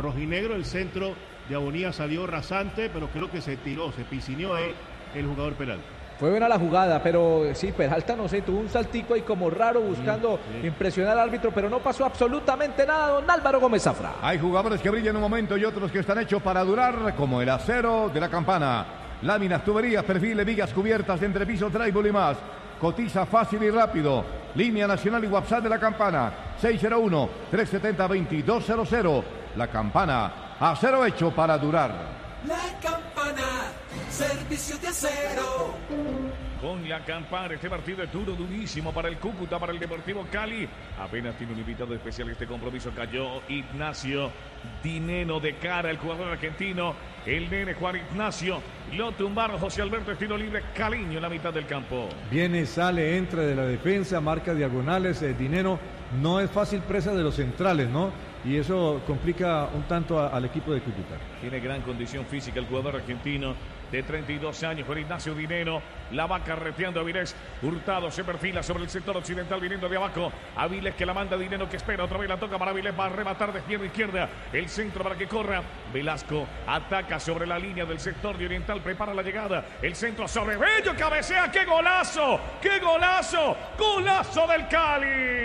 rojinegro. El centro de Abonía salió rasante, pero creo que se piscineó ahí el jugador Peralta. Fue buena la jugada, pero sí, Peralta no sé, tuvo un saltico ahí como raro buscando impresionar al árbitro, pero no pasó absolutamente nada, don Álvaro Gómez Zafra. Hay jugadores que brillan un momento y otros que están hechos para durar, como el acero de la Campana. Láminas, tuberías, perfiles, vigas cubiertas de entrepiso, drywall y más. Cotiza fácil y rápido. Línea nacional y WhatsApp de la Campana. 601-370-2200. La Campana, acero hecho para durar. La Campana, servicio de acero. Con la Campana, este partido es duro, durísimo para el Cúcuta, para el Deportivo Cali. Apenas tiene un invitado especial este compromiso. Cayó Ignacio Dineno de cara, el jugador argentino. El nene Juan Ignacio lo tumbaron. José Alberto, estilo libre, Caliño en la mitad del campo. Viene, sale, entra de la defensa, marca diagonales. Dineno no es fácil presa de los centrales, ¿no? Y eso complica un tanto al equipo de Cúcuta. Tiene gran condición física el jugador argentino de 32 años, Juan Ignacio Dineno. La va carreteando Avilés. Hurtado se perfila sobre el sector occidental viniendo de abajo. Avilés que la manda, Dineno que espera. Otra vez la toca para Avilés. Va a rematar de izquierda a izquierda. El centro para que corra. Velasco ataca sobre la línea del sector de oriental. Prepara la llegada. El centro sobre Bello. Cabecea. ¡Qué golazo! ¡Qué golazo! ¡Golazo del Cali!